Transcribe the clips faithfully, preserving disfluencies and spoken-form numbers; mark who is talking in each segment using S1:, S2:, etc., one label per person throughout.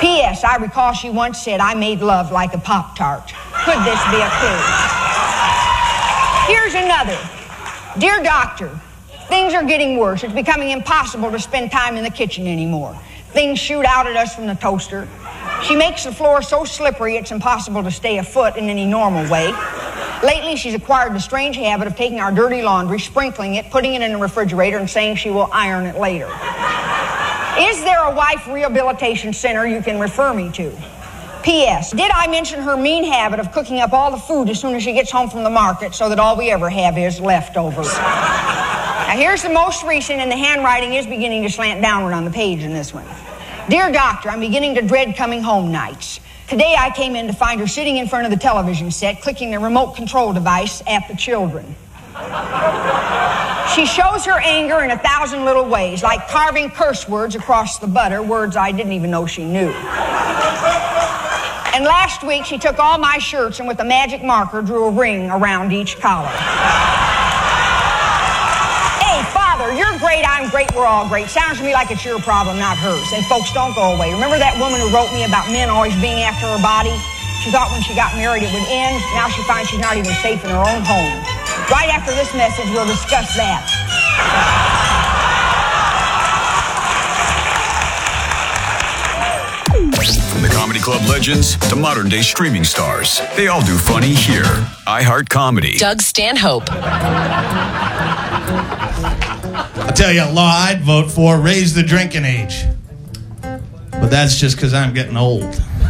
S1: P S. I recall she once said, I made love like a Pop-Tart. Could this be a clue? Here's another. Dear doctor, things are getting worse. It's becoming impossible to spend time in the kitchen anymore. Things shoot out at us from the toaster. She makes the floor so slippery it's impossible to stay afoot in any normal way. Lately, she's acquired the strange habit of taking our dirty laundry, sprinkling it, putting it in the refrigerator, and saying she will iron it later. Is there a wife rehabilitation center you can refer me to? P S. Did I mention her mean habit of cooking up all the food as soon as she gets home from the market so that all we ever have is leftovers? Now, here's the most recent, and the handwriting is beginning to slant downward on the page in this one. Dear doctor, I'm beginning to dread coming home nights. Today I came in to find her sitting in front of the television set, clicking the remote control device at the children. She shows her anger in a thousand little ways, like carving curse words across the butter, words I didn't even know she knew. And last week she took all my shirts and with a magic marker drew a ring around each collar. Hey, Father, you're great, I'm great, we're all great. Sounds to me like it's your problem, not hers. And folks, don't go away. Remember that woman who wrote me about men always being after her body? She thought when she got married it would end. Now she finds she's not even safe in her own home. Right after this message, we'll discuss that.
S2: From the Comedy Club legends to modern-day streaming stars, they all do funny here. iHeart Comedy.
S3: Doug Stanhope.
S4: I'll tell you a law I'd vote for, raise the drinking age. But that's just because I'm getting old.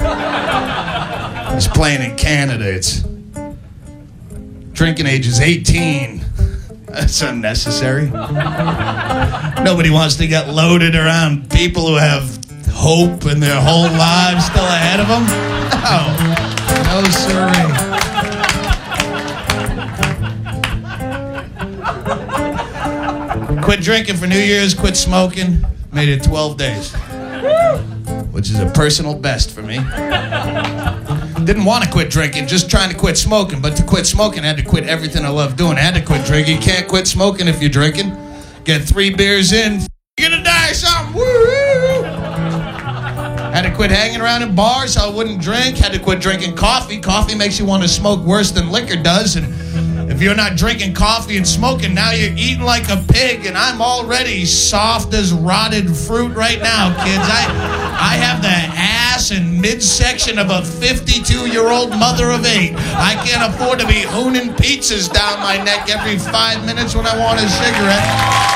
S4: It's playing in Canada. It's drinking age is eighteen. That's unnecessary. Nobody wants to get loaded around people who have hope and their whole lives still ahead of them. No, no siree. Quit drinking for New Year's, quit smoking. Made it twelve days, which is a personal best for me. Didn't want to quit drinking, just trying to quit smoking. But to quit smoking, I had to quit everything I love doing. I had to quit drinking. You can't quit smoking if you're drinking. Get three beers in, you're gonna die or something. Woo! Had to quit hanging around in bars so I wouldn't drink. Had to quit drinking coffee. Coffee makes you want to smoke worse than liquor does. And if you're not drinking coffee and smoking, now you're eating like a pig. And I'm already soft as rotted fruit right now, kids. I, I have the ass and midsection of a fifty-two-year-old mother of eight. I can't afford to be hooning pizzas down my neck every five minutes when I want a cigarette.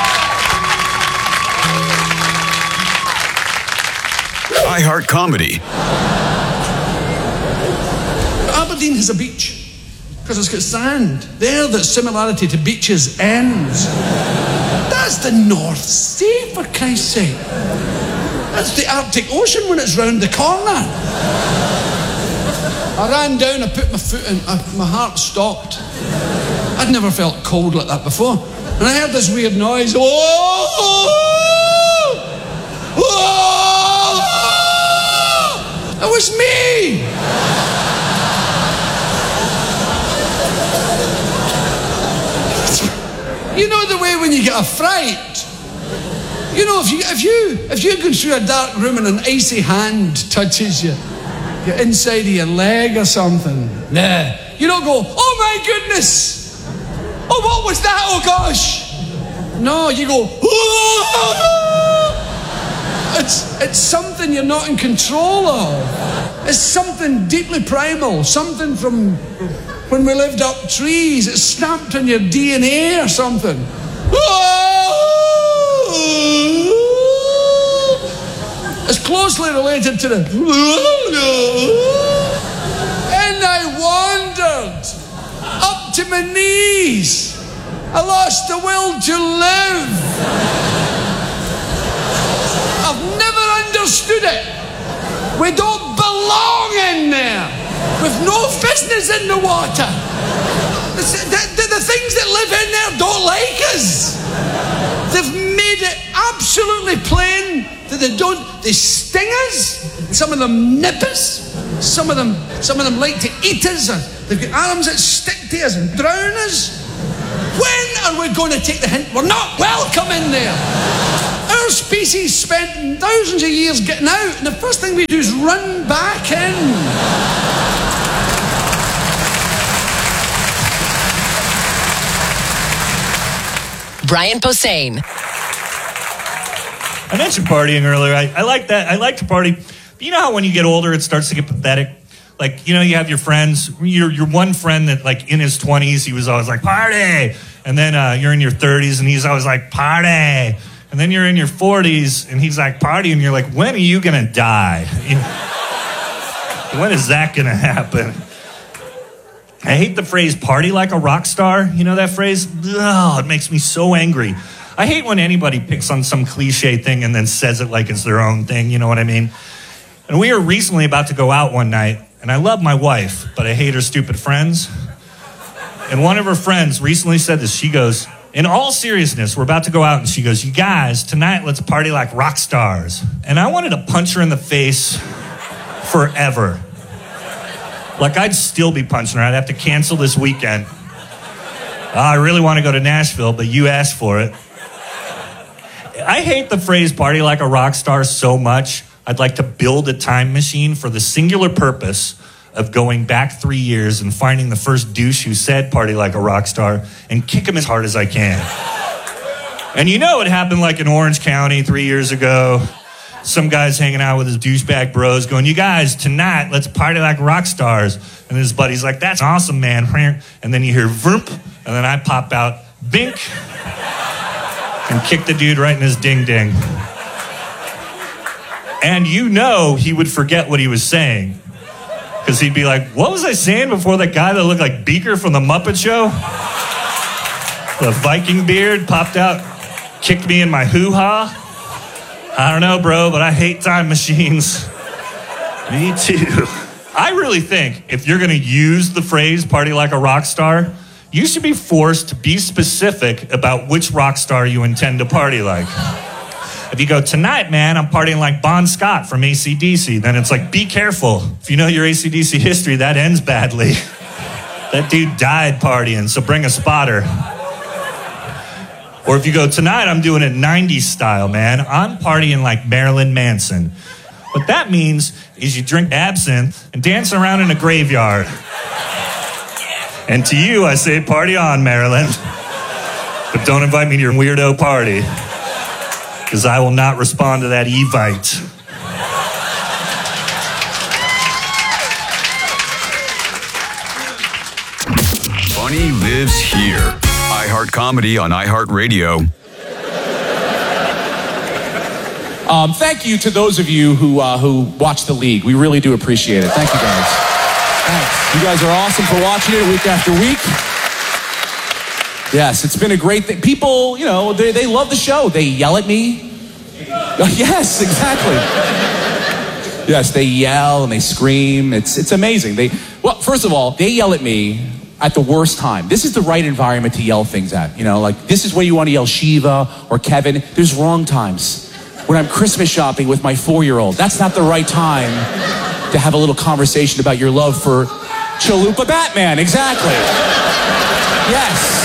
S2: iHeart Comedy.
S5: Aberdeen has a beach because it's got sand. There, the similarity to beaches ends. That's the North Sea, for Christ's sake. That's the Arctic Ocean when it's round the corner. I ran down, I put my foot in, I, my heart stopped. I'd never felt cold like that before. And I heard this weird noise. Whoa! Whoa! It was me! You know the way when you get a fright? You know, if you if you if you're going through a dark room and an icy hand touches you, your inside of your leg or something, nah, you don't go, oh my goodness! Oh, what was that? Oh gosh! No, you go, oh! It's it's something you're not in control of. It's something deeply primal, something from when we lived up trees. It's stamped in your D N A or something. It's closely related to the... And I wandered up to my knees. I lost the will to live. I've never understood it. We don't belong in there. We've no business in the water. The, the, the, the things that live in there don't like us. They've made it absolutely plain that they don't. They sting us. Some of them nip us. Some of them, some of them like to eat us. Or they've got arms that stick to us and drown us. When are we going to take the hint? We're not welcome in there. Our species spent thousands of years getting out, and the first thing we do is run back in.
S3: Brian Posehn.
S6: I mentioned partying earlier. I, I like that. I like to party. But you know how when you get older, it starts to get pathetic? Like, you know, you have your friends. Your your one friend that, like, in his twenties, he was always like, party. And then uh, you're in your thirties, and he's always like, party. And then you're in your forties, and he's like, party. And you're like, when are you going to die? You know, when is that going to happen? I hate the phrase party like a rock star. You know that phrase? Ugh, it makes me so angry. I hate when anybody picks on some cliche thing and then says it like it's their own thing. You know what I mean? And we were recently about to go out one night, and I love my wife, but I hate her stupid friends. And one of her friends recently said this. She goes, in all seriousness, we're about to go out, and she goes, you guys, tonight let's party like rock stars. And I wanted to punch her in the face forever. Like, I'd still be punching her. I'd have to cancel this weekend. Oh, I really want to go to Nashville, but you asked for it. I hate the phrase party like a rock star so much, I'd like to build a time machine for the singular purpose of going back three years and finding the first douche who said party like a rock star and kick him as hard as I can. And you know it happened like in Orange County three years ago. Some guy's hanging out with his douchebag bros going, you guys, tonight, let's party like rock stars. And his buddy's like, that's awesome, man. And then you hear vroom, and then I pop out, bink, and kick the dude right in his ding-ding. And you know he would forget what he was saying. Because he'd be like, what was I saying before that guy that looked like Beaker from the Muppet Show? The Viking beard popped out, kicked me in my hoo-ha. I don't know, bro, but I hate time machines. Me too. I really think if you're going to use the phrase party like a rock star, you should be forced to be specific about which rock star you intend to party like. If you go, tonight, man, I'm partying like Bon Scott from A C D C, then it's like, be careful. If you know your A C D C history, that ends badly. That dude died partying, so bring a spotter. Or if you go, tonight I'm doing it nineties style, man. I'm partying like Marilyn Manson. What that means is you drink absinthe and dance around in a graveyard. And to you, I say, party on, Marilyn. But don't invite me to your weirdo party, because I will not respond to that evite.
S2: Funny lives here. iHeart Comedy on iHeartRadio.
S7: Um, thank you to those of you who uh, who watch the league. We really do appreciate it. Thank you, guys. Thanks. You guys are awesome for watching it week after week. Yes, it's been a great thing. People, you know, they, they love the show. They yell at me. Yes, exactly. Yes, they yell and they scream. It's it's amazing. They well, first of all, they yell at me at the worst time. This is the right environment to yell things at. You know, like, this is where you want to yell Shiva or Kevin. There's wrong times. When I'm Christmas shopping with my four-year-old, that's not the right time to have a little conversation about your love for Chalupa Batman. Exactly. Yes.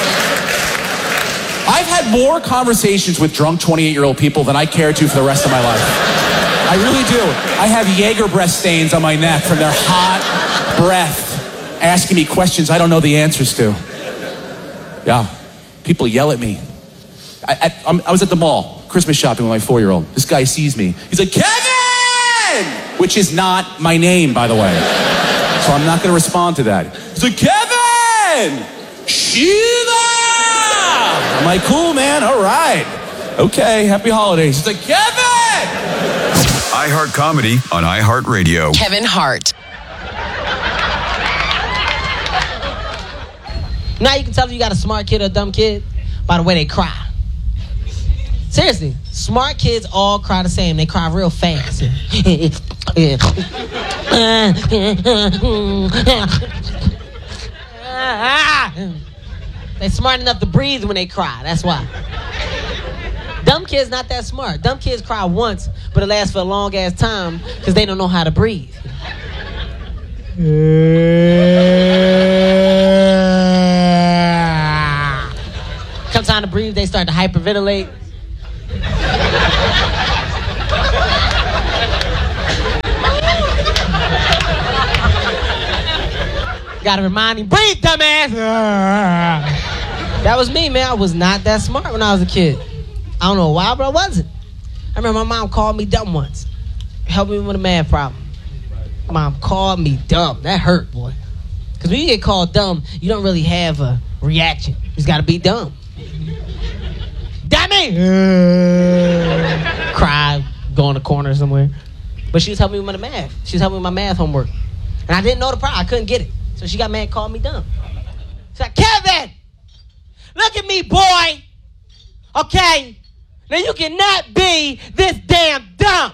S7: I've had more conversations with drunk twenty-eight-year-old people than I care to for the rest of my life. I really do. I have Jaeger breath stains on my neck from their hot breath asking me questions I don't know the answers to. Yeah. People yell at me. I, I, I was at the mall, Christmas shopping with my four-year-old. This guy sees me. He's like, Kevin! Which is not my name, by the way. So I'm not going to respond to that. He's like, Kevin! Shiva! I'm like, cool, man. All right. Okay, happy holidays. He's like, Kevin!
S2: iHeart Comedy on iHeartRadio.
S3: Kevin Hart.
S8: Now you can tell if you got a smart kid or a dumb kid by the way they cry. Seriously, smart kids all cry the same. They cry real fast. They're smart enough to breathe when they cry. That's why. Dumb kids not that smart. Dumb kids cry once, but it lasts for a long ass time because they don't know how to breathe. Comes time to breathe, they start to hyperventilate. Gotta remind him, breathe, dumbass. That was me, man. I was not that smart when I was a kid. I don't know why, but I wasn't. I remember my mom called me dumb once. Helped me with a math problem. Mom called me dumb. That hurt, boy. Because when you get called dumb, you don't really have a reaction. You just gotta be dumb. Dummy! Cry, go in the corner somewhere. But she was helping me with the math. She was helping me with my math homework. And I didn't know the problem. I couldn't get it. So she got mad and called me dumb. She's like, Kevin! Look at me, boy! Okay? Now you cannot be this damn dumb.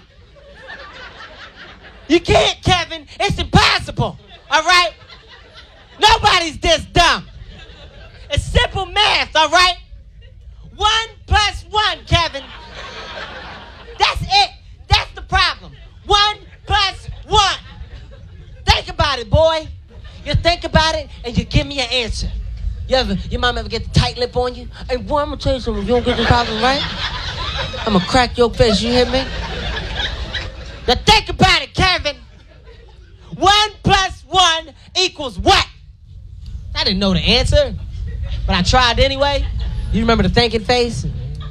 S8: You can't, Kevin. It's impossible. All right? Nobody's this dumb. It's simple math, all right? One plus one, Kevin. That's it. That's the problem. One plus one. Think about it, boy. You think about it and you give me an answer. You ever, your mom ever get the tight lip on you? Hey, boy, I'm gonna tell you something. If you don't get this problem right, I'm gonna crack your face. You hear me? Now think about it, Kevin. One plus one equals what? I didn't know the answer, but I tried anyway. You remember the thinking face?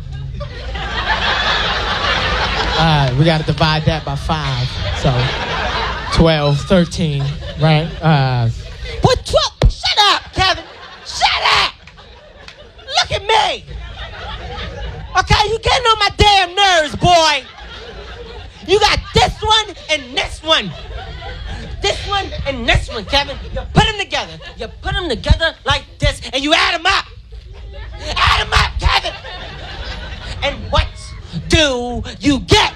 S8: Uh, we gotta divide that by five. So, twelve, thirteen, right? Uh, what, twelve? Shut up, Kevin. Shut up. Look at me. Okay, you getting on my damn nerves, boy. You got this one and this one. This one and this one, Kevin. You put them together. You put them together like this, and you add them up. Add them up, Kevin. And what do you get?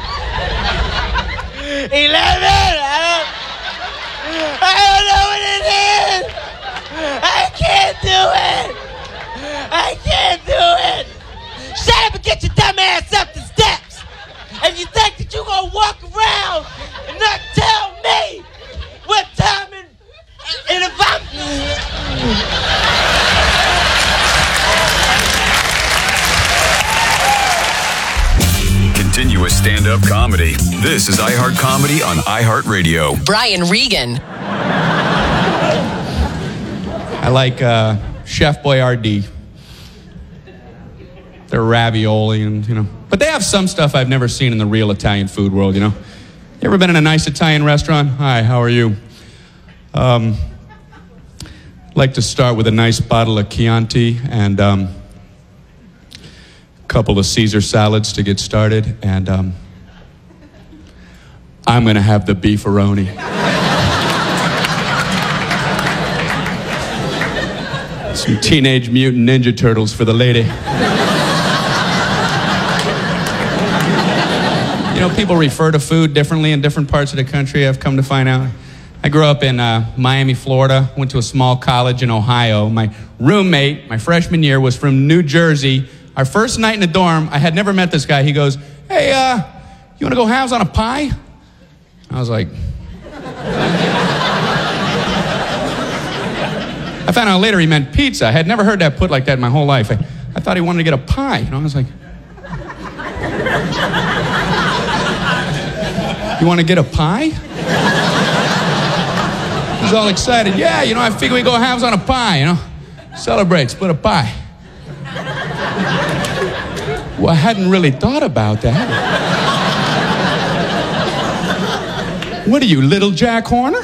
S8: Eleven. I don't, I don't know what it is. I can't do it. I can't do it. Shut up and get your dumb ass up the steps. If you think that you're gonna walk around and not tell me what time and, and if I'm...
S2: Continuous stand-up comedy. This is iHeart Comedy on iHeartRadio.
S3: Brian Regan.
S9: I like uh, Chef Boyardee. Their ravioli and, you know. But they have some stuff I've never seen in the real Italian food world, you know. You ever been in a nice Italian restaurant? Hi, how are you? Um, I'd like to start with a nice bottle of Chianti and um, a couple of Caesar salads to get started. And um, I'm going to have the beefaroni. Some Teenage Mutant Ninja Turtles for the lady. You know, people refer to food differently in different parts of the country, I've come to find out. I grew up in uh, Miami, Florida, went to a small college in Ohio. My roommate, my freshman year, was from New Jersey. Our first night in the dorm, I had never met this guy. He goes, hey, uh, you want to go halves on a pie? I was like... I found out later he meant pizza. I had never heard that put like that in my whole life. I, I thought he wanted to get a pie. You know, I was like... You want to get a pie? He's all excited. Yeah, you know, I figure we go halves on a pie, you know. Celebrate, split a pie. Well, I hadn't really thought about that. What are you, little Jack Horner?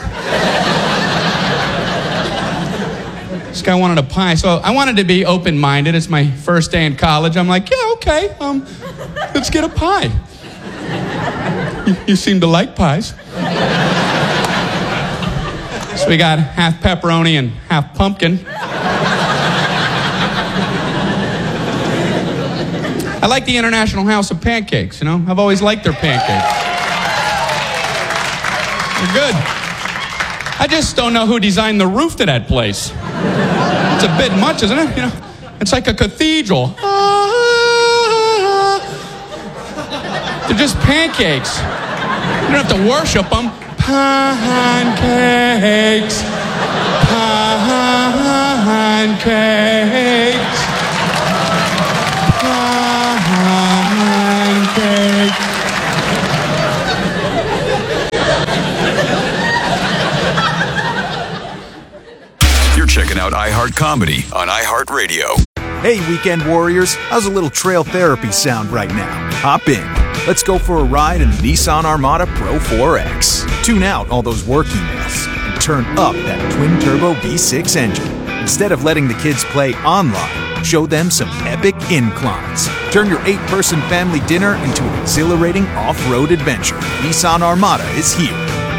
S9: This guy wanted a pie, so I wanted to be open-minded. It's my first day in college. I'm like, yeah, okay, um, let's get a pie. You, you seem to like pies. So we got half pepperoni and half pumpkin. I like the International House of Pancakes, you know? I've always liked their pancakes. They're good. I just don't know who designed the roof to that place. It's a bit much, isn't it? You know, it's like a cathedral. They're just pancakes. You don't have to worship them. Pancakes. Pancakes. Pancakes.
S2: iHeart Comedy on iHeartRadio.
S10: Hey, weekend warriors, how's a little trail therapy sound right now? Hop in. Let's go for a ride in the Nissan Armada Pro four X. Tune out all those work emails and turn up that twin-turbo V six engine. Instead of letting the kids play online, show them some epic inclines. Turn your eight-person family dinner into an exhilarating off-road adventure. Nissan Armada is here.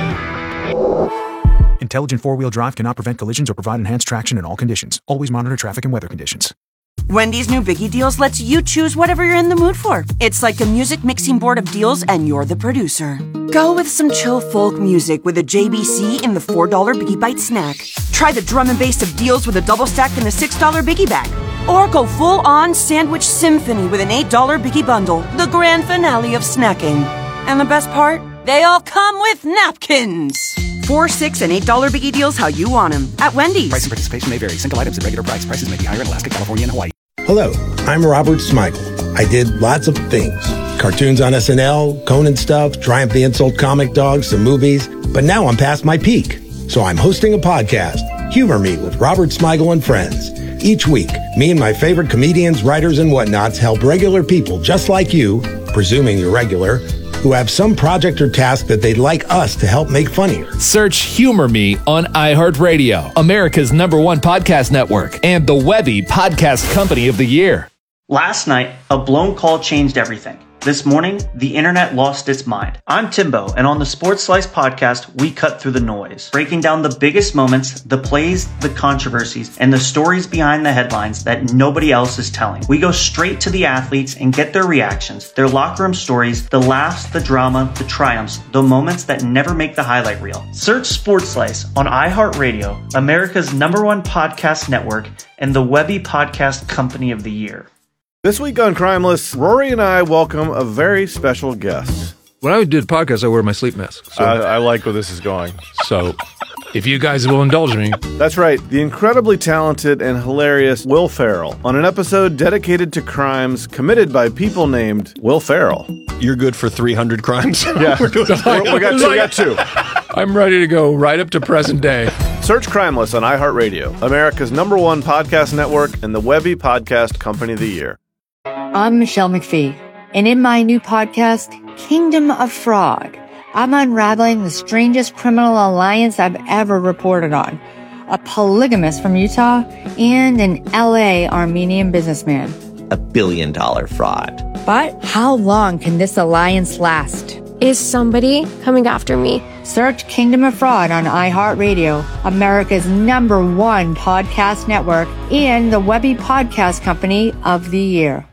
S10: Intelligent four-wheel drive cannot prevent collisions or provide enhanced traction in all conditions. Always monitor traffic and weather conditions.
S11: Wendy's new Biggie Deals lets you choose whatever you're in the mood for. It's like a music mixing board of deals, and you're the producer. Go with some chill folk music with a J B C in the four dollar Biggie Bite snack. Try the drum and bass of deals with a double stack in the six dollar Biggie Bag. Or go full-on sandwich symphony with an eight dollar Biggie Bundle, the grand finale of snacking. And the best part? They all come with napkins. Four, six, and eight dollar Biggie Deals how you want them at Wendy's.
S12: Price and participation may vary. Single items at regular price. Prices may be higher in Alaska, California, and Hawaii.
S13: Hello, I'm Robert Smigel. I did lots of things. Cartoons on S N L, Conan stuff, Triumph the Insult comic dogs, some movies. But now I'm past my peak. So I'm hosting a podcast, Humor Me with Robert Smigel and Friends. Each week, me and my favorite comedians, writers, and whatnots help regular people just like you, presuming you're regular, who have some project or task that they'd like us to help make funnier.
S14: Search Humor Me on iHeartRadio, America's number one podcast network, and the Webby Podcast Company of the Year.
S15: Last night, a blown call changed everything. This morning, the internet lost its mind. I'm Timbo, and on the Sports Slice podcast, we cut through the noise, breaking down the biggest moments, the plays, the controversies, and the stories behind the headlines that nobody else is telling. We go straight to the athletes and get their reactions, their locker room stories, the laughs, the drama, the triumphs, the moments that never make the highlight reel. Search Sports Slice on iHeartRadio, America's number one podcast network, and the Webby Podcast Company of the Year.
S16: This week on Crimeless, Rory and I welcome a very special guest.
S17: When I do the podcast, I wear my sleep mask. So.
S16: I, I like where this is going.
S17: So, if you guys will indulge me.
S16: That's right, the incredibly talented and hilarious Will Ferrell on an episode dedicated to crimes committed by people named Will Ferrell.
S18: You're good for three hundred crimes?
S16: Yeah, we're doing we're, we got two, we got two.
S17: I'm ready to go right up to present day.
S16: Search Crimeless on iHeartRadio, America's number one podcast network, and the Webby Podcast Company of the Year.
S19: I'm Michelle McPhee, and in my new podcast, Kingdom of Fraud, I'm unraveling the strangest criminal alliance I've ever reported on. A polygamist from Utah and an L A Armenian businessman.
S20: A billion dollar fraud.
S19: But how long can this alliance last?
S21: Is somebody coming after me?
S19: Search Kingdom of Fraud on iHeartRadio, America's number one podcast network, and the Webby Podcast Company of the Year.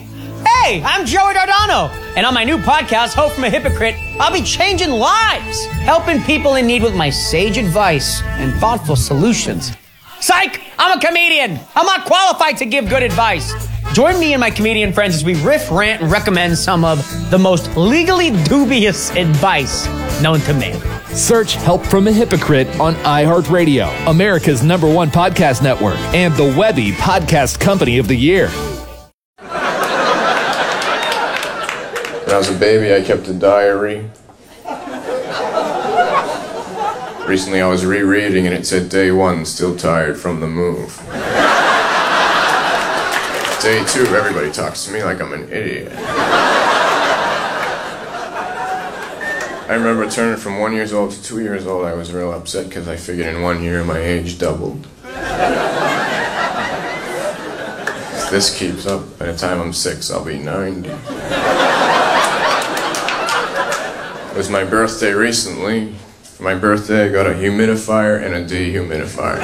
S22: Hey, I'm Joey Dardano, and on my new podcast, Hope from a Hypocrite, I'll be changing lives, helping people in need with my sage advice and thoughtful solutions. Psych! I'm a comedian. I'm not qualified to give good advice. Join me and my comedian friends as we riff, rant, and recommend some of the most legally dubious advice known to man.
S14: Search Help from a Hypocrite on iHeartRadio, America's number one podcast network, and the Webby Podcast Company of the Year.
S23: When I was a baby, I kept a diary. Recently, I was rereading and it said, day one, still tired from the move. Day two, everybody talks to me like I'm an idiot. I remember turning from one years old to two years old. I was real upset because I figured in one year my age doubled. If this keeps up, by the time I'm six, I'll be ninety. It was my birthday recently. For my birthday, I got a humidifier and a dehumidifier.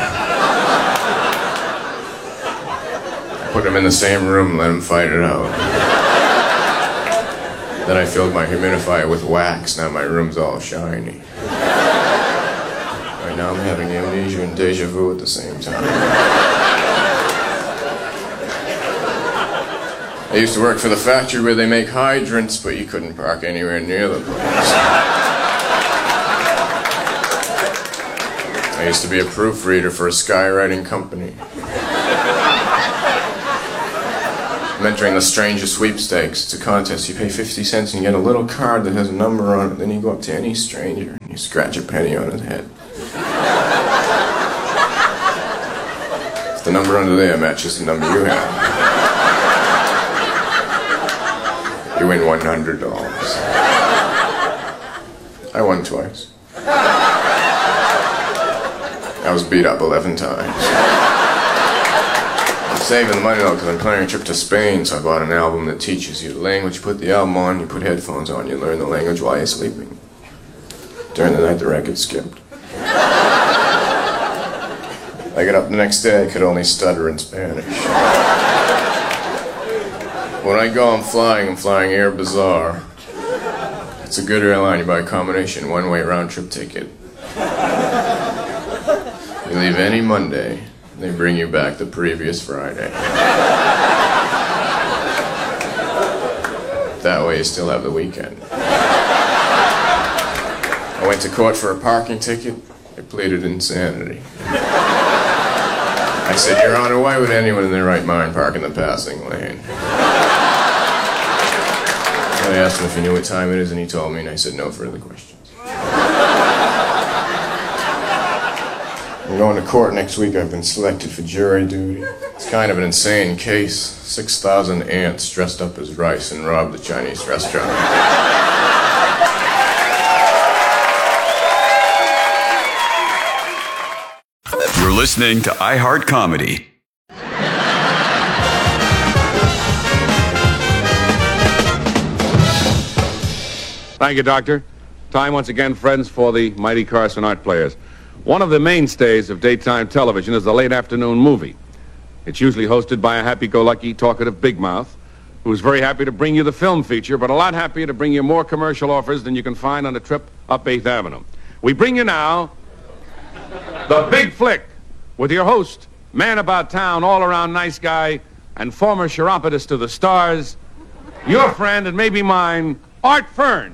S23: I put them in the same room and let them fight it out. Then I filled my humidifier with wax. Now my room's all shiny. Right now I'm having amnesia and deja vu at the same time. I used to work for the factory where they make hydrants, but you couldn't park anywhere near the place. I used to be a proofreader for a skywriting company. I'm entering the Stranger Sweepstakes. It's a contest. You pay fifty cents and you get a little card that has a number on it. Then you go up to any stranger and you scratch a penny on his head. If The number under there matches the number you have. You win one hundred dollars. I won twice. I was beat up eleven times. I'm saving the money though because I'm planning a trip to Spain, so I bought an album that teaches you the language. You put the album on, you put headphones on, you learn the language while you're sleeping. During the night, the record skipped. I got up the next day, I could only stutter in Spanish. When I go, I'm flying, I'm flying Air Bazaar. It's a good airline, you buy a combination, one-way round-trip ticket. You leave any Monday, they bring you back the previous Friday. That way you still have the weekend. I went to court for a parking ticket, I pleaded insanity. I said, Your Honor, why would anyone in their right mind park in the passing lane? I asked him if he knew what time it is, and he told me, and I said, no further questions. I'm going to court next week. I've been selected for jury duty. It's kind of an insane case. six thousand ants dressed up as rice and robbed the Chinese restaurant.
S2: You're listening to iHeart Comedy.
S1: Thank you, Doctor. Time once again, friends, for the mighty Carson Art Players. One of the mainstays of daytime television is the late afternoon movie. It's usually hosted by a happy-go-lucky, talkative big mouth who's very happy to bring you the film feature, but a lot happier to bring you more commercial offers than you can find on a trip up eighth Avenue. We bring you now The Big Flick with your host, man about town, all-around nice guy, and former chiropodist to the stars, your friend and maybe mine, Art Fern.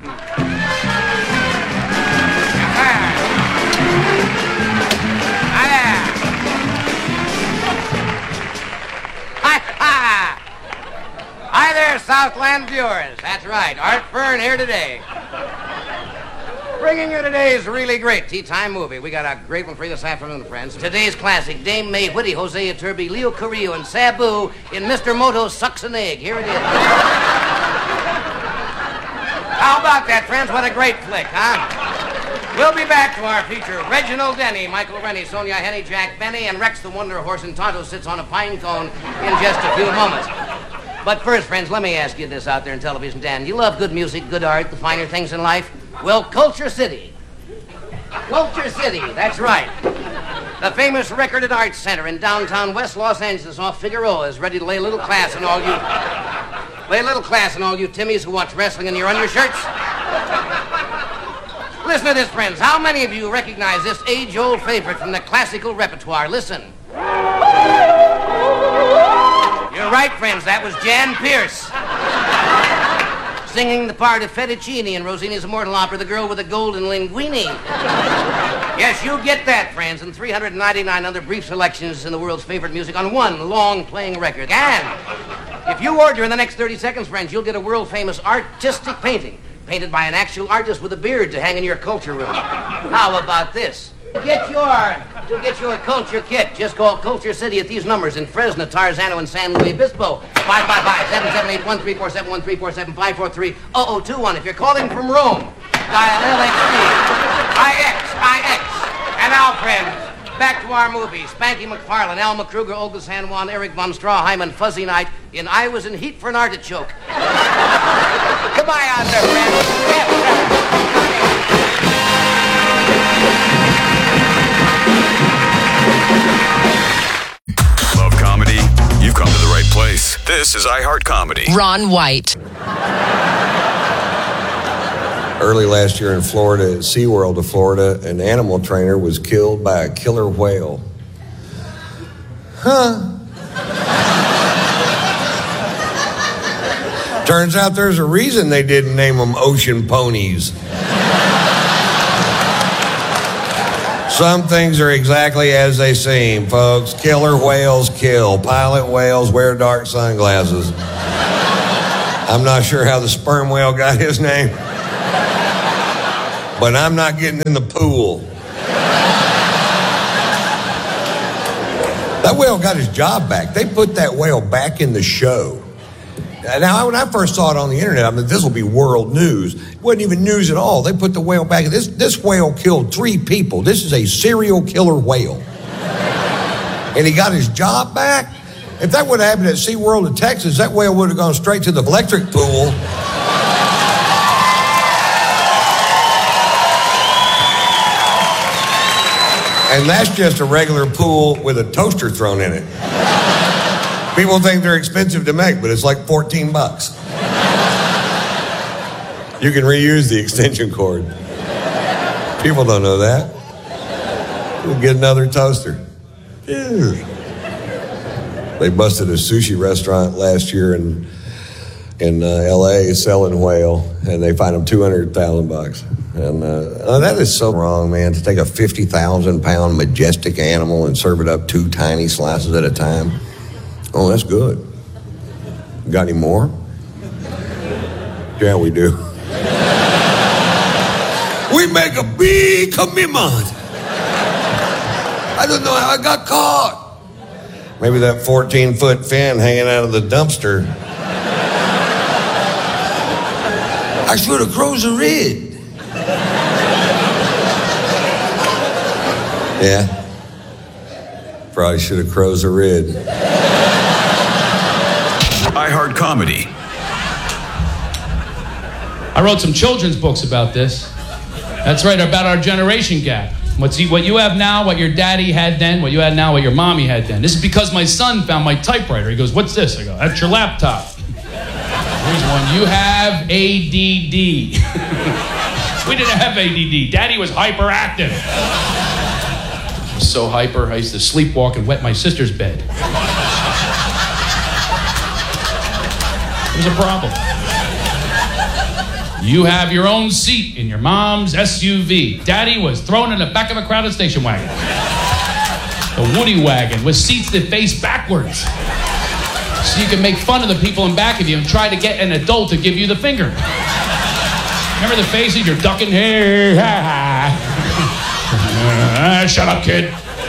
S4: Hi there, Southland viewers. That's right, Art Fern here today. Bringing you today's really great tea time movie. We got a great one for you this afternoon, friends. Today's classic, Dame May Whitty, Hosea Turby, Leo Carrillo, and Sabu in Mister Moto Sucks an Egg. Here it is. How about that, friends? What a great flick, huh? We'll be back to our feature. Reginald Denny, Michael Rennie, Sonia Henny, Jack Benny, and Rex the Wonder Horse, and Tonto sits on a pine cone in just a few moments. But first, friends, let me ask you this out there in television land. You love good music, good art, the finer things in life? Well, Culture City. Culture City, that's right. The famous Record and Arts Center in downtown West Los Angeles off Figueroa is ready to lay a little class on all you... Lay a little class on all you Timmies who watch wrestling in your undershirts. Listen to this, friends. How many of you recognize this age-old favorite from the classical repertoire? Listen. You're right, friends. That was Jan Pierce. Singing the part of Fettuccine in Rossini's immortal opera, The Girl with the Golden Linguini. Yes, you get that, friends, and three hundred ninety-nine other brief selections in the world's favorite music on one long-playing record. And if you order in the next thirty seconds, friends, you'll get a world-famous artistic painting, painted by an actual artist with a beard to hang in your culture room. How about this? To get your, to get your culture kit, just call Culture City at these numbers in Fresno, Tarzano, and San Luis Obispo. five five five, seven seven eight, one three four seven, one three four seven, five four three, zero zero two one. If you're calling from Rome, dial L X D, I X, I X. And now, friends, back to our movie. Spanky McFarlane, Alma Kruger, Olga San Juan, Eric von Stroheim, and Fuzzy Knight in I Was in Heat for an Artichoke. Goodbye out there, friends. Yes,
S2: Love comedy? You've come to the right place. This is iHeart Comedy.
S3: Ron White.
S5: Early last year in Florida, at SeaWorld of Florida, an animal trainer was killed by a killer whale. Huh? Turns out there's a reason they didn't name them ocean ponies. Some things are exactly as they seem, folks. Killer whales kill. Pilot whales wear dark sunglasses. I'm not sure how the sperm whale got his name, but I'm not getting in the pool. That whale got his job back. They put that whale back in the show. Now, when I first saw it on the internet, I mean, this will be world news. It wasn't even news at all. They put the whale back. This, this whale killed three people. This is a serial killer whale. And he got his job back? If that would have happened at SeaWorld in Texas, that whale would have gone straight to the electric pool. And that's just a regular pool with a toaster thrown in it. People think they're expensive to make, but it's like fourteen bucks. You can reuse the extension cord. People don't know that. We'll get another toaster. Ew. They busted a sushi restaurant last year in in uh, L A selling whale, and they fined them two hundred thousand bucks. And uh, oh, that is so wrong, man, to take a fifty thousand pound majestic animal and serve it up two tiny slices at a time. Oh, that's good. Got any more? Yeah, we do. We make a big commitment. I don't know how I got caught. Maybe that fourteen-foot fin hanging out of the dumpster. I should have closed the lid. Yeah. Probably should have closed the lid.
S2: iHeart Comedy.
S9: I wrote some children's books about this. That's right, about our generation gap. What's what you have now, what your daddy had then, what you had now, what your mommy had then. This is because my son found my typewriter. He goes, "What's this?" I go, "That's your laptop." Here's one. You have A D D. We didn't have A D D. Daddy was hyperactive. I was so hyper, I used to sleepwalk and wet my sister's bed. It was a problem. You have your own seat in your mom's S U V. Daddy was thrown in the back of a crowded station wagon. A Woody wagon with seats that face backwards. So you can make fun of the people in back of you and try to get an adult to give you the finger. Remember the faces? You're ducking. Hey, ha, ha. uh, shut up, kid.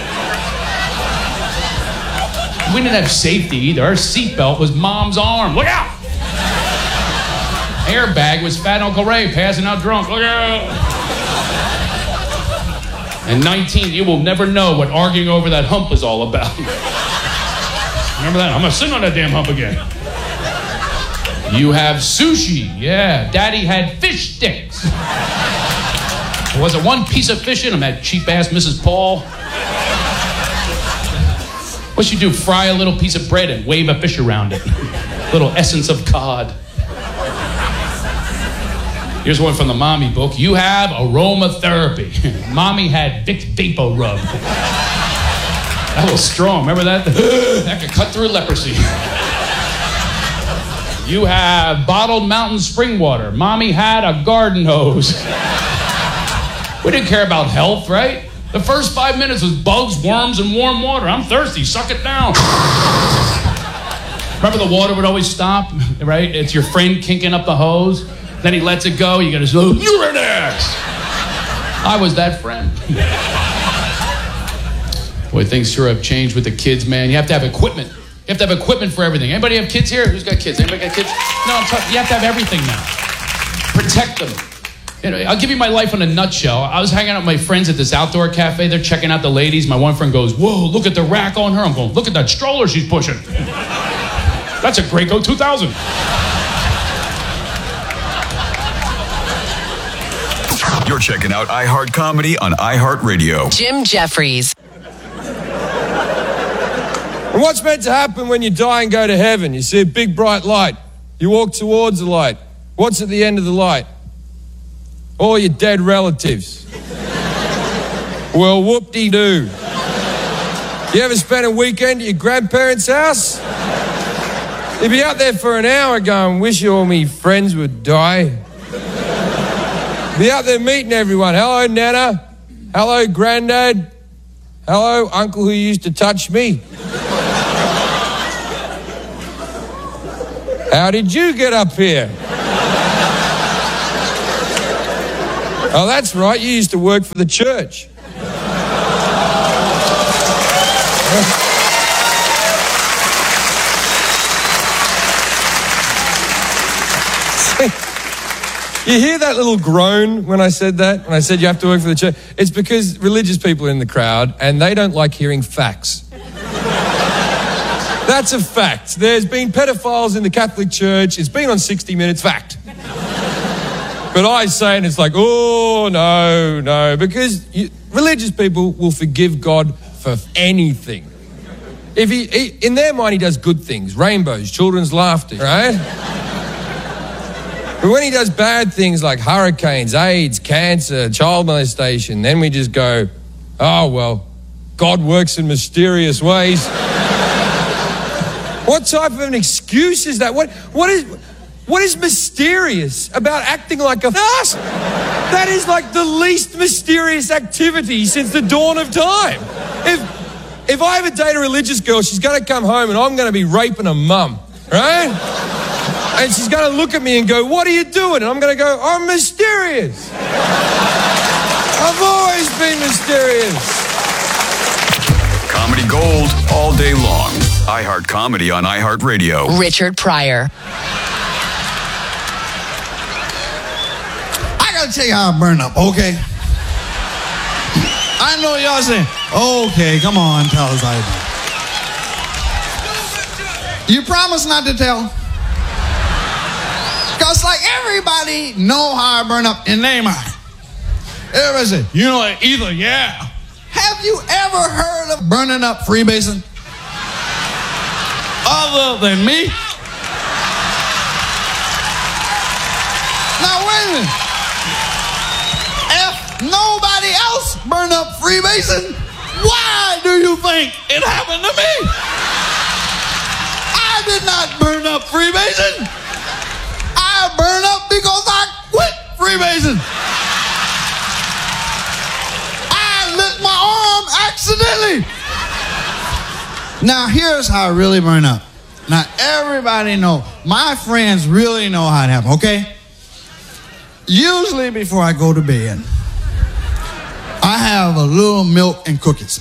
S9: We didn't have safety either. Our seatbelt was mom's arm. Look out! Airbag was fat Uncle Ray passing out drunk. Look out! And nineteen, you will never know what arguing over that hump is all about. Remember that? I'm gonna sit on that damn hump again. You have sushi. Yeah, Daddy had fish sticks. There wasn't one piece of fish in them, that cheap-ass Missus Paul. What you do, fry a little piece of bread and wave a fish around it. Little essence of cod. Here's one from the mommy book. You have aromatherapy. Mommy had Vicks Vapor Rub. That was strong. Remember that? That could cut through leprosy. You have bottled mountain spring water. Mommy had a garden hose. We didn't care about health, right? The first five minutes was bugs, worms, and warm water. I'm thirsty. Suck it down. Remember the water would always stop, right? It's your friend kinking up the hose. Then he lets it go. You gotta say, "You're an ass." I was that friend. Boy, things sure have changed with the kids, man. You have to have equipment. You have to have equipment for everything. Anybody have kids here? Who's got kids? Anybody got kids? No, I'm talking. You have to have everything now. Protect them. You know, I'll give you my life in a nutshell. I was hanging out with my friends at this outdoor cafe. They're checking out the ladies. My one friend goes, "Whoa, look at the rack on her." I'm going, "Look at that stroller she's pushing. That's a Graco two thousand.
S2: You're checking out iHeart Comedy on iHeartRadio.
S3: Jim Jeffries.
S6: And what's meant to happen when you die and go to heaven? You see a big bright light. You walk towards the light. What's at the end of the light? All your dead relatives. Well, whoop-de-doo. You ever spent a weekend at your grandparents' house? You'd be out there for an hour going, "Wish all me friends would die." Be out there meeting everyone. "Hello, Nana. Hello, Granddad. Hello, Uncle who used to touch me. How did you get up here?" "Oh, that's right. You used to work for the church." You hear that little groan when I said that? When I said you have to work for the church? It's because religious people are in the crowd and they don't like hearing facts. That's a fact. There's been pedophiles in the Catholic Church. It's been on sixty minutes. Fact. But I say, and it's like, oh, no, no. Because you, religious people will forgive God for anything. If he, he, in their mind, he does good things. Rainbows, children's laughter, right? But when he does bad things like hurricanes, AIDS, cancer, child molestation, then we just go, oh, well, God works in mysterious ways. What type of an excuse is that? What, what is, what is mysterious about acting like a ass? That is like the least mysterious activity since the dawn of time. If, if I ever date a religious girl, she's going to come home and I'm going to be raping her mum, right? And she's going to look at me and go, what are you doing? And I'm going to go, I'm mysterious. I've always been mysterious.
S2: Comedy Gold all day long. iHeart Comedy on iHeartRadio.
S3: Richard Pryor.
S7: I got to tell you how I burn up, okay? I know y'all saying, okay, come on, tell us how you do. You promise not to tell? Because like everybody know how I burn up in their mind. Everybody say, you know what, either, yeah. Have you ever heard of burning up freebasing? Other than me? Now wait a minute. If nobody else burned up freebasing, why do you think it happened to me? I did not burn up freebasing. I burn up because I quit freebasing. I lit my arm accidentally. Now here's how I really burn up. Now everybody know, my friends really know how it happened, okay? Usually before I go to bed, I have a little milk and cookies.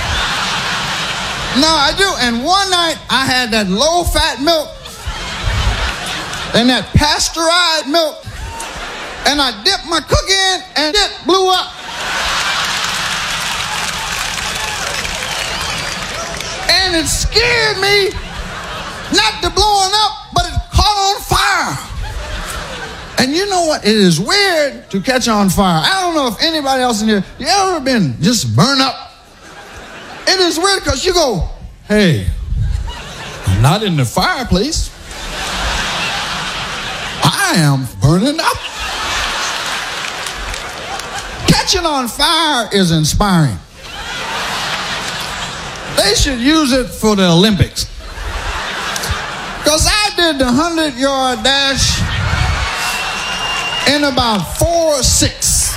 S7: No, I do. And one night I had that low-fat milk and that pasteurized milk, and I dipped my cookie in, and it blew up. And it scared me, not to blowing up, but it caught on fire. And you know what? It is weird to catch on fire. I don't know if anybody else in here, you ever been just burned up? It is weird because you go, hey, I'm not in the fireplace. I am burning up. Catching on fire is inspiring. They should use it for the Olympics. Because I did the hundred-yard dash in about four six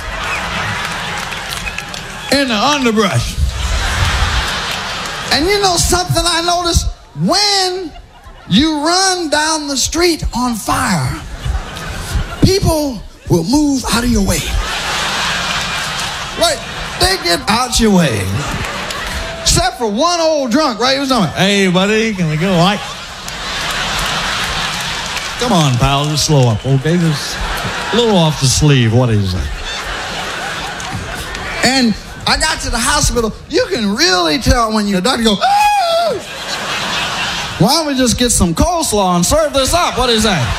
S7: in the underbrush. And you know something I noticed? When you run down the street on fire, people will move out of your way. Right? They get out your way. Except for one old drunk, right? He was on, hey, buddy, can we go light? Come on, pal, just slow up, okay? Just a little off the sleeve. What is that? And I got to the hospital. You can really tell when you, the doctor goes, ah! Why don't we just get some coleslaw and serve this up? What is that?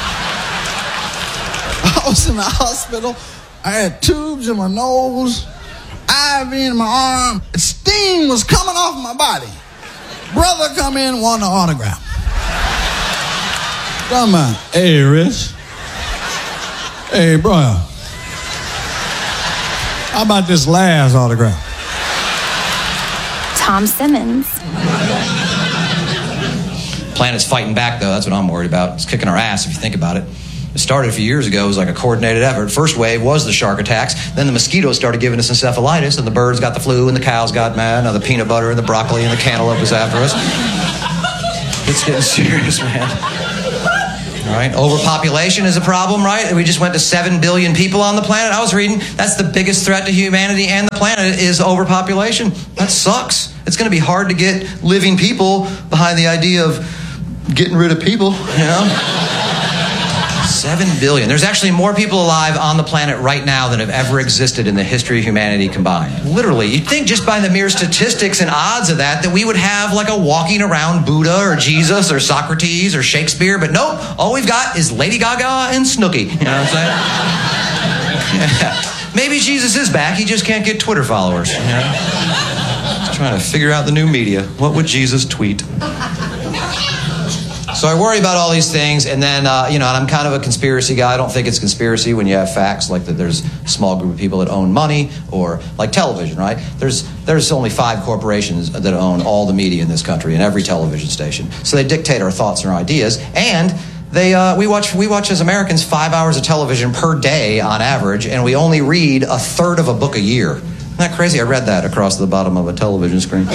S7: I was in the hospital. I had tubes in my nose, I V in my arm. Steam was coming off my body. Brother come in, want an autograph. Come on. Hey, Rich. Hey, brother. How about this last autograph?
S8: Tom Simmons.
S10: Planet's fighting back, though. That's what I'm worried about. It's kicking our ass, if you think about it. It started a few years ago. It was like a coordinated effort. First wave was the shark attacks. Then the mosquitoes started giving us encephalitis, and the birds got the flu, and the cows got mad. Now the peanut butter and the broccoli and the cantaloupe is after us. It's getting serious, man. All right, overpopulation is a problem, right? We just went to seven billion people on the planet. I was reading, that's the biggest threat to humanity and the planet is overpopulation. That sucks. It's going to be hard to get living people behind the idea of getting rid of people, you know? Seven billion. There's actually more people alive on the planet right now than have ever existed in the history of humanity combined. Literally, you'd think just by the mere statistics and odds of that, that we would have like a walking around Buddha or Jesus or Socrates or Shakespeare, but nope, all we've got is Lady Gaga and Snooki. You know what I'm saying? Yeah. Maybe Jesus is back, he just can't get Twitter followers. You know? Just trying to figure out the new media. What would Jesus tweet? So I worry about all these things, and then, uh, you know, and I'm kind of a conspiracy guy. I don't think it's conspiracy when you have facts like that there's a small group of people that own money, or like television, right? There's there's only five corporations that own all the media in this country and every television station. So they dictate our thoughts and our ideas, and they uh, we watch we watch as Americans five hours of television per day on average, and we only read a third of a book a year. Isn't that crazy? I read that across the bottom of a television screen.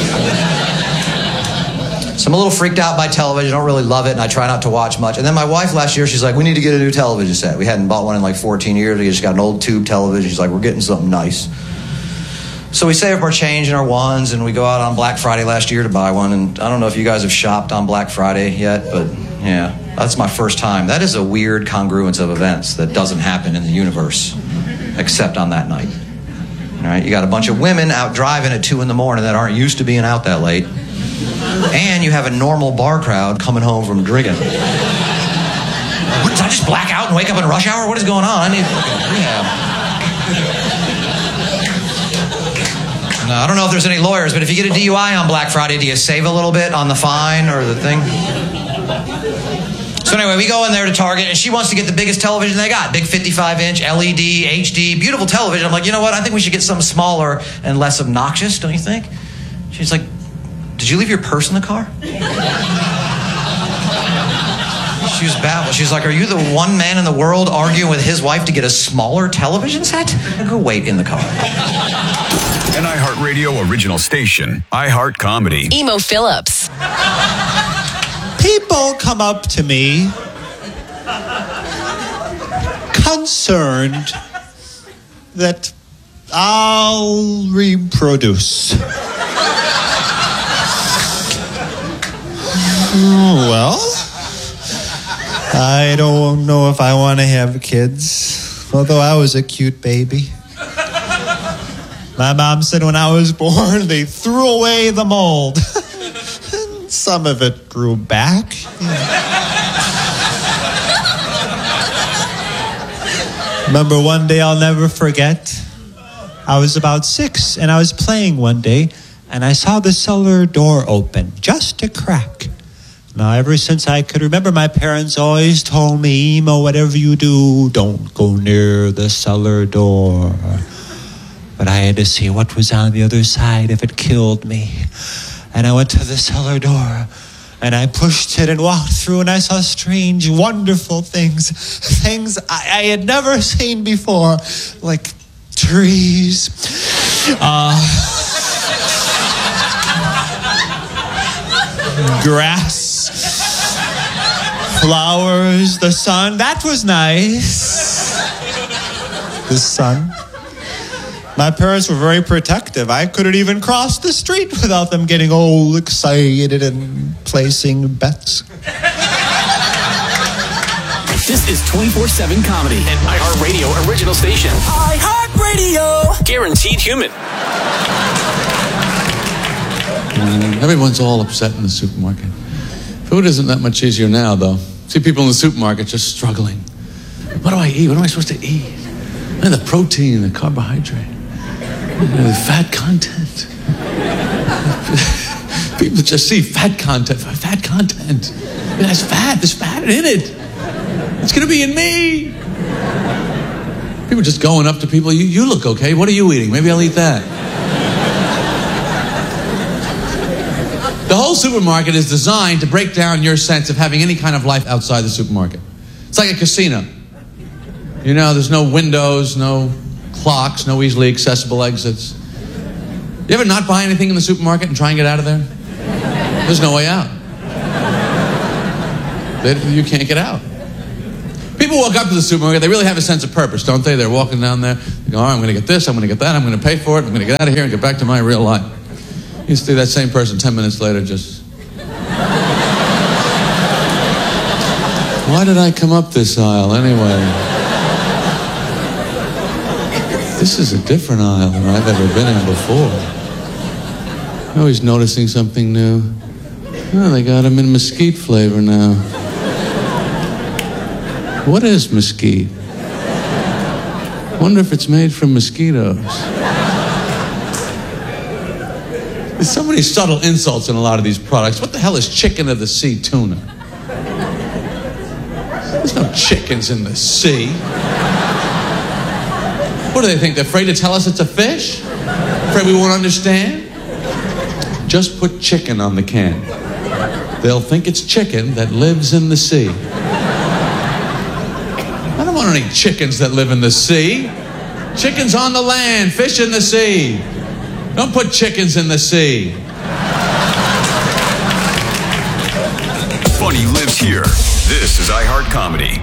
S10: So I'm a little freaked out by television. I don't really love it, and I try not to watch much. And then my wife last year, she's like, we need to get a new television set. We hadn't bought one in like fourteen years. We just got an old tube television. She's like, we're getting something nice. So we save up our change and our ones, and we go out on Black Friday last year to buy one. And I don't know if you guys have shopped on Black Friday yet, but yeah, that's my first time. That is a weird congruence of events that doesn't happen in the universe, except on that night. All right, you got a bunch of women out driving at two in the morning that aren't used to being out that late. And you have a normal bar crowd coming home from drinking. What, did I just black out and wake up in rush hour? What is going on? I need fucking rehab. No, I don't know if there's any lawyers, but if you get a D U I on Black Friday, do you save a little bit on the fine or the thing? So anyway, we go in there to Target, and she wants to get the biggest television they got. Big fifty-five inch, L E D, H D, beautiful television. I'm like, you know what? I think we should get something smaller and less obnoxious, don't you think? She's like, did you leave your purse in the car? She was baffled. She's like, are you the one man in the world arguing with his wife to get a smaller television set? Go wait in the car.
S2: An iHeartRadio original station, iHeart Comedy.
S3: Emo Phillips.
S8: People come up to me concerned that I'll reproduce. Well, I don't know if I want to have kids, although I was a cute baby. My mom said when I was born, they threw away the mold. Some of it grew back. Remember one day I'll never forget? I was about six, and I was playing one day, and I saw the cellar door open, just a crack. Now, ever since I could remember, my parents always told me, Emo, whatever you do, don't go near the cellar door. But I had to see what was on the other side if it killed me. And I went to the cellar door, and I pushed it and walked through, and I saw strange, wonderful things. Things I, I had never seen before, like trees. Uh, grass. Flowers, the sun, that was nice. The sun. My parents were very protective. I couldn't even cross the street without them getting all excited and placing bets.
S14: This is twenty-four seven Comedy, an iHeartRadio original station. iHeartRadio! Guaranteed human.
S11: Mm, everyone's all upset in the supermarket. Food isn't that much easier now, though. See people in the supermarket just struggling. What do I eat? What am I supposed to eat? And the protein, the carbohydrate, the fat content. People just see fat content. Fat content. That's fat. There's fat in it. It's going to be in me. People just going up to people. You, you look okay. What are you eating? Maybe I'll eat that. The whole supermarket is designed to break down your sense of having any kind of life outside the supermarket. It's like a casino. You know, there's no windows, no clocks, no easily accessible exits. You ever not buy anything in the supermarket and try and get out of there? There's no way out. They, you can't get out. People walk up to the supermarket, they really have a sense of purpose, don't they? They're walking down there, they go, all right, I'm going to get this, I'm going to get that, I'm going to pay for it, I'm going to get out of here and get back to my real life. You see that same person ten minutes later just... Why did I come up this aisle anyway? This is a different aisle than I've ever been in before. I'm always noticing something new. Oh, they got them in mesquite flavor now. What is mesquite? Wonder if it's made from mosquitoes. There's so many subtle insults in a lot of these products. What the hell is chicken of the sea tuna? There's no chickens in the sea. What do they think? They're afraid to tell us it's a fish? Afraid we won't understand? Just put chicken on the can. They'll think it's chicken that lives in the sea. I don't want any chickens that live in the sea. Chickens on the land, fish in the sea. Don't put chickens in the sea.
S2: Funny lives here. This is iHeart Comedy.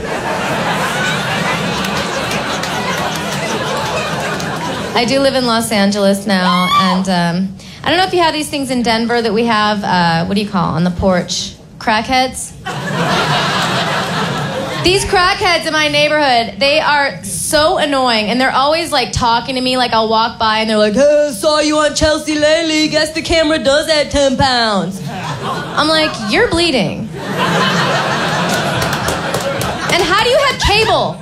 S12: I do live in Los Angeles now, and um, I don't know if you have these things in Denver that we have, uh, what do you call, on the porch? Crackheads? These crackheads in my neighborhood, they are so annoying, and they're always like talking to me, like I'll walk by and they're like, hey, saw you on Chelsea lately, guess the camera does add ten pounds. I'm like, you're bleeding. And how do you have cable?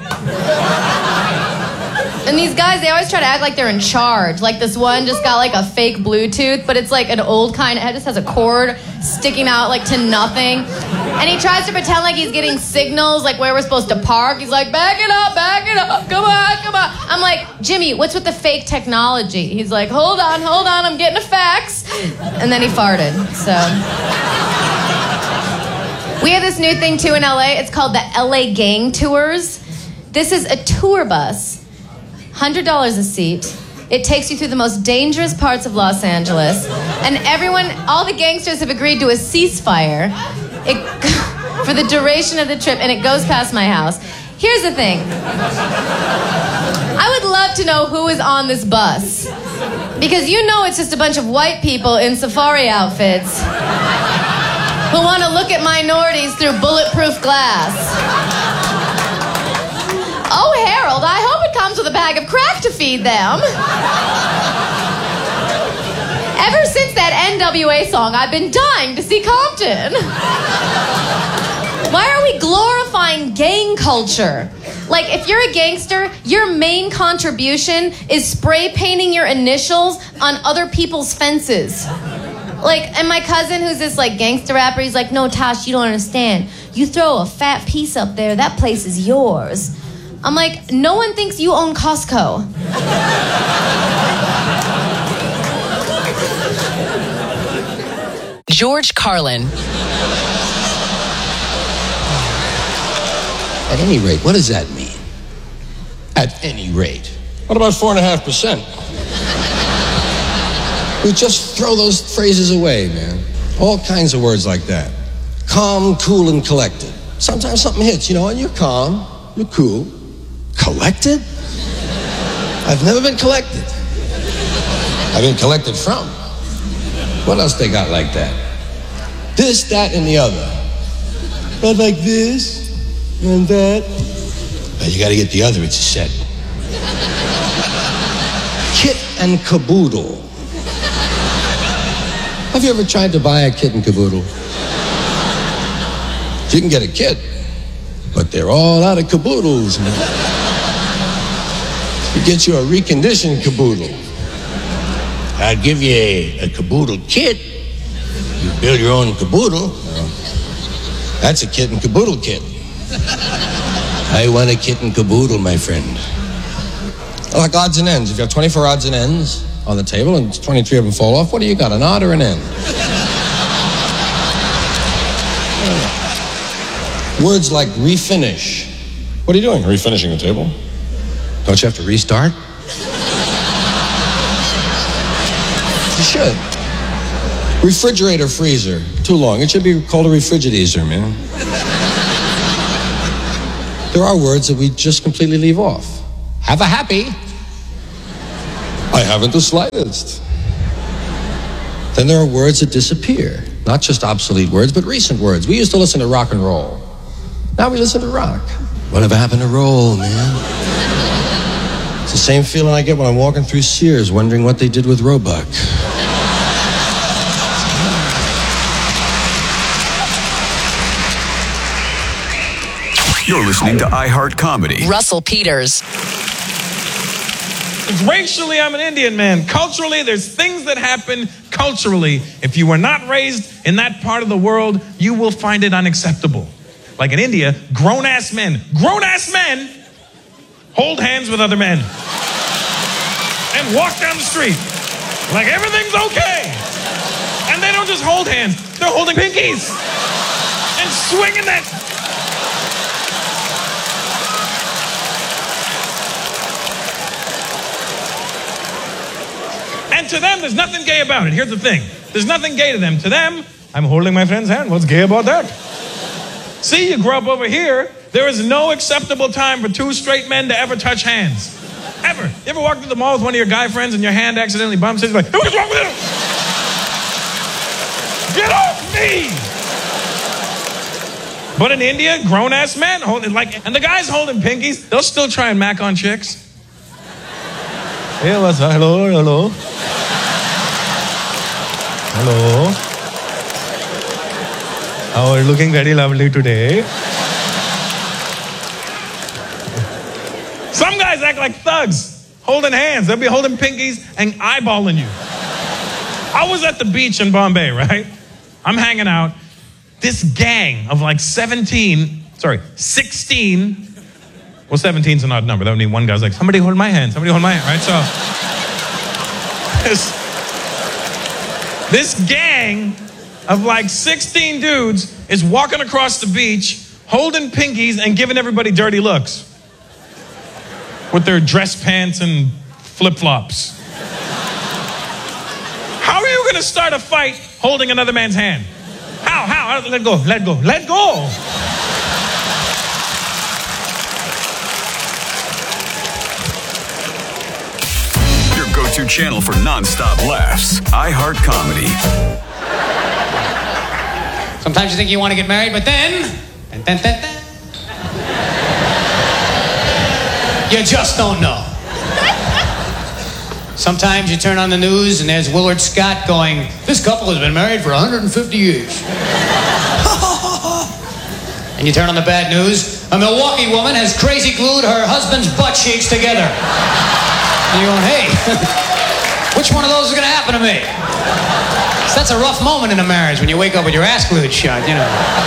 S12: And these guys, they always try to act like they're in charge. Like this one just got like a fake Bluetooth, but it's like an old kind. It just has a cord sticking out like to nothing. And he tries to pretend like he's getting signals, like where we're supposed to park. He's like, back it up, back it up, come on, come on. I'm like, Jimmy, what's with the fake technology? He's like, hold on, hold on, I'm getting a fax. And then he farted, so. We have this new thing too in L A. It's called the L A Gang Tours. This is a tour bus. one hundred dollars a seat. It takes you through the most dangerous parts of Los Angeles. And everyone, all the gangsters have agreed to a ceasefire it, for the duration of the trip, and it goes past my house. Here's the thing. I would love to know who is on this bus. Because you know it's just a bunch of white people in safari outfits who want to look at minorities through bulletproof glass. Oh, Harold, I hope it comes with a bag of crack to feed them. Ever since that N W A song, I've been dying to see Compton. Why are we glorifying gang culture? Like, if you're a gangster, your main contribution is spray painting your initials on other people's fences. Like, and my cousin, who's this, like, gangster rapper, he's like, no, Tosh, you don't understand. You throw a fat piece up there, that place is yours. I'm like, no one thinks you own Costco.
S3: George Carlin.
S13: At any rate, what does that mean? At any rate.
S15: What about four and a half percent?
S13: We just throw those phrases away, man. All kinds of words like that. Calm, cool, and collected. Sometimes something hits, you know, and you're calm, you're cool. Collected? I've never been collected. I've been collected from. What else they got like that? This, that, and the other. Not like this and that. But you gotta get the other, it's a set. Kit and caboodle. Have you ever tried to buy a kit and caboodle? You can get a kit, but they're all out of caboodles now. You get you a reconditioned caboodle. I'd give you a, a caboodle kit. You build your own caboodle. Well, that's a kit and caboodle kit. I want a kit and caboodle, my friend. Like odds and ends. If you have twenty-four odds and ends on the table and twenty-three of them fall off, what do you got, an odd or an end? Words like refinish. What are you doing, refinishing the table? Don't you have to restart? You should. Refrigerator, freezer. Too long. It should be called a refrigerator, man. There are words that we just completely leave off. Have a happy. I haven't the slightest. Then there are words that disappear. Not just obsolete words, but recent words. We used to listen to rock and roll. Now we listen to rock. Whatever happened to roll, man? It's the same feeling I get when I'm walking through Sears wondering what they did with Roebuck.
S2: You're listening to iHeart Comedy.
S3: Russell Peters.
S16: Racially, I'm an Indian man. Culturally, there's things that happen culturally. If you were not raised in that part of the world, you will find it unacceptable. Like in India, grown-ass men, grown-ass men hold hands with other men and walk down the street like everything's okay. And they don't just hold hands, they're holding pinkies and swinging that. And to them, there's nothing gay about it. Here's the thing. There's nothing gay to them. To them, I'm holding my friend's hand. What's gay about that? See, you grew up over here. There is no acceptable time for two straight men to ever touch hands. Ever. You ever walk through the mall with one of your guy friends and your hand accidentally bumps? He's like, hey, what's wrong with him? Get off me! But in India, grown-ass men holding, like, and the guys holding pinkies, they'll still try and mac on chicks. Hey, what's up? Hello, hello. Hello. How are you looking very lovely today? Some guys act like thugs, holding hands. They'll be holding pinkies and eyeballing you. I was at the beach in Bombay, right? I'm hanging out. This gang of like seventeen, sorry, sixteen. Well, seventeen's an odd number. That would mean one guy's like, somebody hold my hand, somebody hold my hand, right? So, this, this gang of like sixteen dudes is walking across the beach, holding pinkies and giving everybody dirty looks with their dress pants and flip-flops. How are you going to start a fight holding another man's hand? How? How? How? Let go, let go, let go.
S2: Your go-to channel for non-stop laughs. iHeart Comedy.
S22: Sometimes you think you want to get married, but then, dun, dun, dun, dun, you just don't know. Sometimes you turn on the news and there's Willard Scott going, this couple has been married for one hundred fifty years. And you turn on the bad news, a Milwaukee woman has crazy glued her husband's butt cheeks together. And you're going, hey, which one of those is going to happen to me? So that's a rough moment in a marriage when you wake up with your ass glued shut, you know.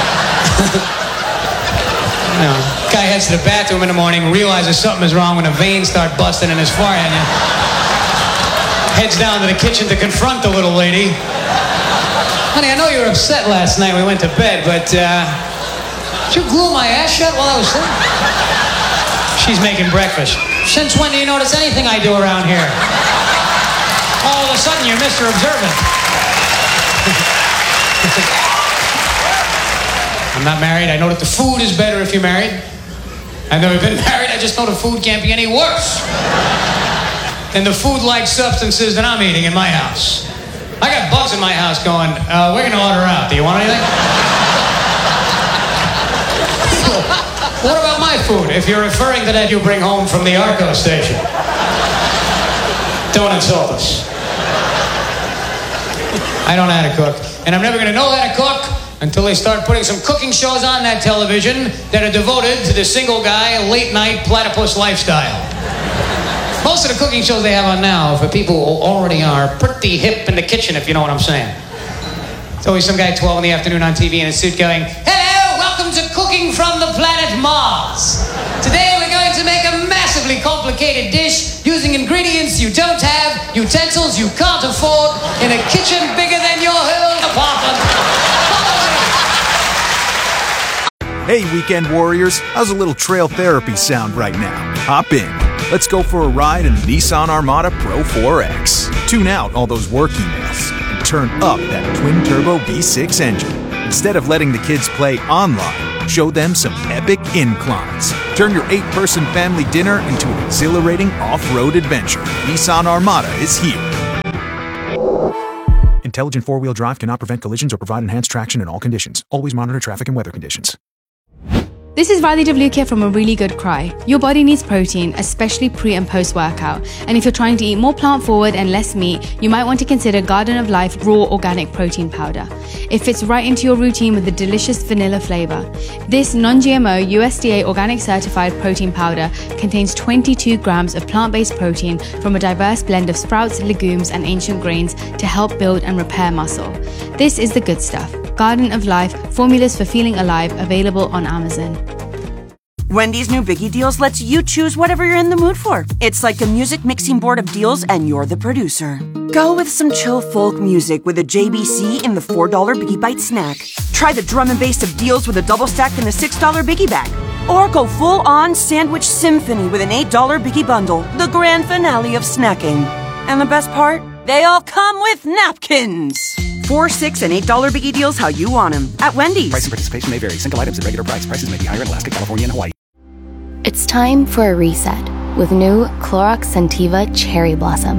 S22: You know, guy heads to the bathroom in the morning, realizes something is wrong when a vein starts busting in his forehead. You know? Heads down to the kitchen to confront the little lady. Honey, I know you were upset last night when we went to bed, but uh, did you glue my ass shut while I was sleeping? She's making breakfast. Since when do you notice anything I do around here? All of a sudden, you're Mister Observant. I'm not married. I know that the food is better if you're married. I've never been married. I just know the food can't be any worse than the food-like substances that I'm eating in my house. I got bugs in my house going, uh, we're going to order out. Do you want anything? What about my food? If you're referring to that you bring home from the Arco station, don't insult us. I don't know how to cook, and I'm never going to know how to cook until they start putting some cooking shows on that television that are devoted to the single guy, late-night platypus lifestyle. Most of the cooking shows they have on now are for people who already are pretty hip in the kitchen, if you know what I'm saying. It's always some guy at twelve in the afternoon on T V in a suit going, hello, welcome to Cooking from the Planet Mars. Today we're going to make a massively complicated dish using ingredients you don't have, utensils you can't afford, in a kitchen bigger than your whole apartment.
S17: Hey, weekend warriors, how's a little trail therapy sound right now? Hop in. Let's go for a ride in the Nissan Armada Pro four X. Tune out all those work emails and turn up that twin-turbo V six engine. Instead of letting the kids play online, show them some epic inclines. Turn your eight-person family dinner into an exhilarating off-road adventure. Nissan Armada is here. Intelligent four-wheel drive cannot prevent collisions or provide enhanced traction in all conditions. Always monitor traffic and weather conditions.
S18: This is Riley Devlukia from A Really Good Cry. Your body needs protein, especially pre and post workout. And if you're trying to eat more plant forward and less meat, you might want to consider Garden of Life Raw Organic Protein Powder. It fits right into your routine with a delicious vanilla flavor. This non-G M O U S D A organic certified protein powder contains twenty-two grams of plant-based protein from a diverse blend of sprouts, legumes, and ancient grains to help build and repair muscle. This is the good stuff. Garden of Life, formulas for feeling alive, available on Amazon.
S20: Wendy's new Biggie Deals lets you choose whatever you're in the mood for. It's like a music mixing board of deals and you're the producer. Go with some chill folk music with a J B C in the four dollar Biggie Bite snack. Try the drum and bass of deals with a double stack in the six dollar Biggie Bag. Or go full-on sandwich symphony with an eight dollar Biggie Bundle, the grand finale of snacking. And the best part? They all come with napkins. Four, six, and eight dollar Biggie Deals how you want them at Wendy's.
S21: Price and participation may vary. Single items at regular price. Prices may be higher in Alaska, California, and Hawaii.
S24: It's time for a reset with new Clorox Scentiva Cherry Blossom.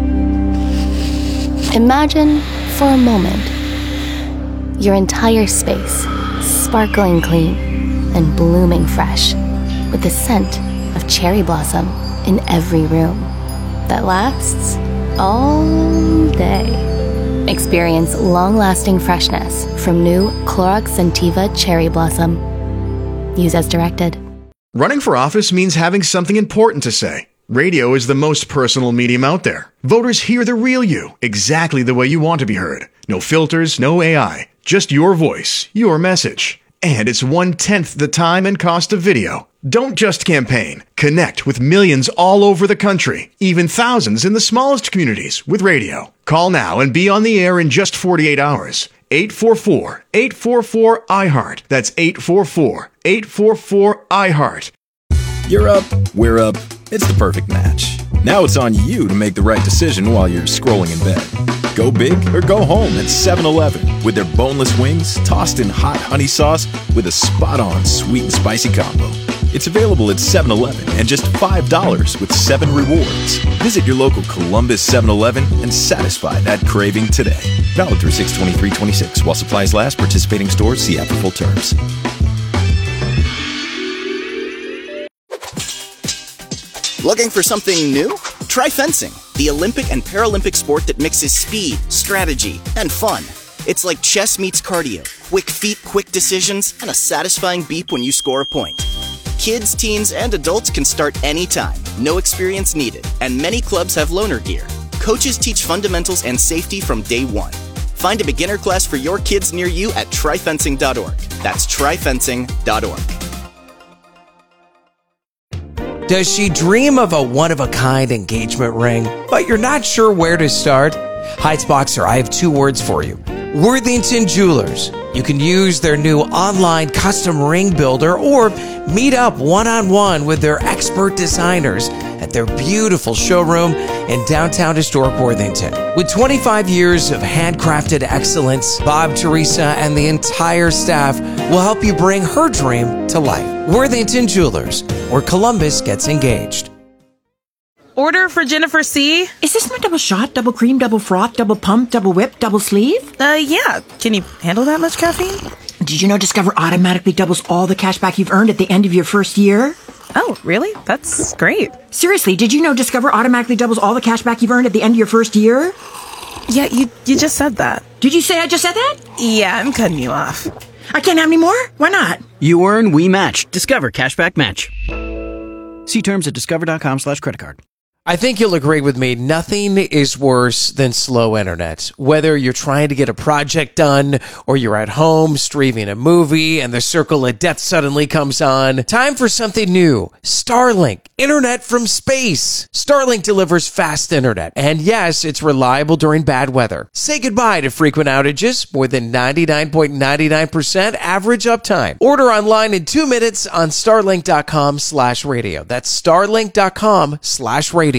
S24: Imagine, for a moment, your entire space sparkling clean and blooming fresh with the scent of cherry blossom in every room that lasts all day. Experience long-lasting freshness from new Clorox Scentiva Cherry Blossom. Use as directed.
S25: Running for office means having something important to say. Radio is the most personal medium out there. Voters hear the real you, exactly the way you want to be heard. No filters, no A I, just your voice, your message. And it's one-tenth the time and cost of video. Don't just campaign. Connect with millions all over the country, even thousands in the smallest communities with radio. Call now and be on the air in just forty-eight hours. eight four four, eight four four, I heart. That's eight four four, eight four four, I heart.
S26: You're up, we're up. It's the perfect match. Now it's on you to make the right decision while you're scrolling in bed. Go big or go home at seven eleven with their boneless wings tossed in hot honey sauce with a spot-on sweet and spicy combo. It's available at seven eleven and just five dollars with seven rewards. Visit your local Columbus seven eleven and satisfy that craving today. Valid through six twenty-three twenty-six. While supplies last, participating stores see app for full terms.
S27: Looking for something new? Try fencing, the Olympic and Paralympic sport that mixes speed, strategy, and fun. It's like chess meets cardio, quick feet, quick decisions, and a satisfying beep when you score a point. Kids, teens, and adults can start anytime, no experience needed, and many clubs have loaner gear. Coaches teach fundamentals and safety from day one. Find a beginner class for your kids near you at try fencing dot org. That's try fencing dot org.
S28: Does she dream of a one-of-a-kind engagement ring, but you're not sure where to start? Heights Boxer, I have two words for you. Worthington Jewelers. You can use their new online custom ring builder or meet up one-on-one with their expert designers at their beautiful showroom in downtown historic Worthington. With twenty-five years of handcrafted excellence, Bob, Teresa, and the entire staff will help you bring her dream to life. Worthington Jewelers, where Columbus gets engaged.
S29: Order for Jennifer C.
S30: Is this my double shot, double cream, double froth, double pump, double whip, double sleeve?
S29: Uh, yeah. Can you handle that much caffeine?
S30: Did you know Discover automatically doubles all the cash back you've earned at the end of your first year?
S29: Oh, really? That's great.
S30: Seriously, did you know Discover automatically doubles all the cash back you've earned at the end of your first year?
S29: Yeah, you you just said that.
S30: Did you say I just said that?
S29: Yeah, I'm cutting you off.
S30: I can't have any more? Why not?
S31: You earn, we match. Discover Cashback Match. See terms at discover.com slash credit card.
S22: I think you'll agree with me, nothing is worse than slow internet. Whether you're trying to get a project done or you're at home streaming a movie and the circle of death suddenly comes on, time for something new. Starlink, internet from space. Starlink delivers fast internet. And yes, it's reliable during bad weather. Say goodbye to frequent outages, more than ninety-nine point nine nine percent average uptime. Order online in two minutes on starlink.com slash radio. That's starlink.com slash radio.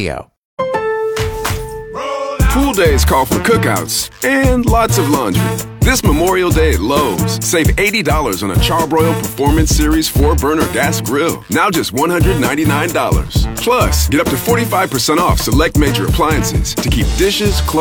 S32: Pool days call for cookouts and lots of laundry. This Memorial Day at Lowe's, save eighty dollars on a Charbroil Performance Series four burner gas grill. Now just one hundred ninety-nine dollars. Plus, get up to forty-five percent off select major appliances to keep dishes, clothes,